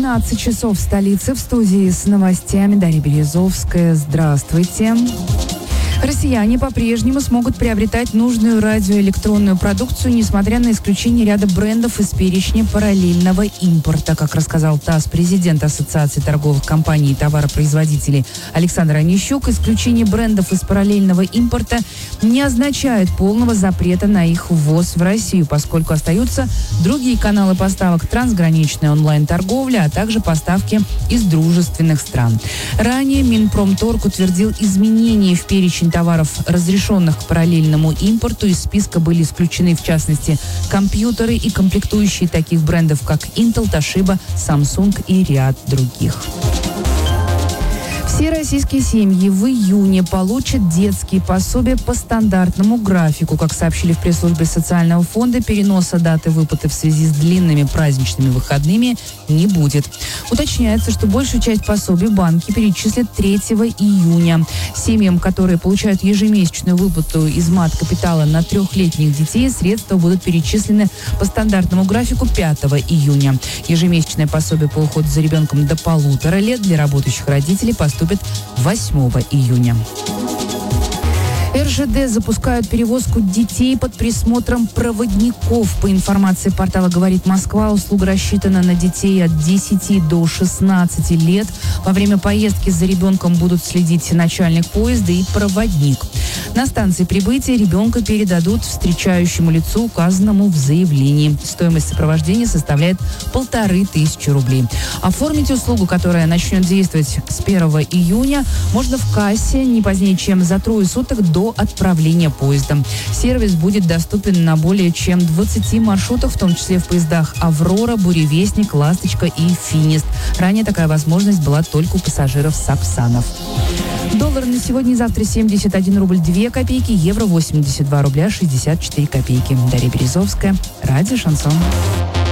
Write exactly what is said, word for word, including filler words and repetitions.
двенадцать часов в столице. В студии с новостями Дарья Березовская. Здравствуйте. Россияне по-прежнему смогут приобретать нужную радиоэлектронную продукцию, несмотря на исключение ряда брендов из перечня параллельного импорта. Как рассказал ТАСС президент Ассоциации торговых компаний и товаропроизводителей Александр Онищук, исключение брендов из параллельного импорта не означает полного запрета на их ввоз в Россию, поскольку остаются другие каналы поставок, трансграничная онлайн-торговля, а также поставки из дружественных стран. Ранее Минпромторг утвердил изменения в перечень товаров, разрешенных к параллельному импорту. Из списка были исключены, в частности, компьютеры и комплектующие таких брендов, как Intel, Toshiba, Samsung и ряд других. Все российские семьи в июне получат детские пособия по стандартному графику. Как сообщили в пресс-службе социального фонда, переноса даты выплаты в связи с длинными праздничными выходными не будет. Уточняется, что большую часть пособий банки перечислят третьего июня. Семьям, которые получают ежемесячную выплату из мат-капитала на трехлетних детей, средства будут перечислены по стандартному графику пятого июня. Ежемесячное пособие по уходу за ребенком до полутора лет для работающих родителей поступит восьмого июня. эр жэ дэ запускают перевозку детей под присмотром проводников. По информации портала «Говорит Москва», услуга рассчитана на детей от десяти до шестнадцати лет. Во время поездки за ребенком будут следить начальник поезда и проводник. На станции прибытия ребенка передадут встречающему лицу, указанному в заявлении. Стоимость сопровождения составляет полторы тысячи рублей. Оформить услугу, которая начнет действовать с первого июня, можно в кассе не позднее, чем за трое суток до отправления поездом. Сервис будет доступен на более чем двадцати маршрутах, в том числе в поездах «Аврора», «Буревестник», «Ласточка» и «Финист». Ранее такая возможность была только у пассажиров «Сапсанов». Доллар на сегодня и завтра семьдесят один рубль две копейки, евро восемьдесят два рубля шестьдесят четыре копейки. Дарья Березовская, радио «Шансон».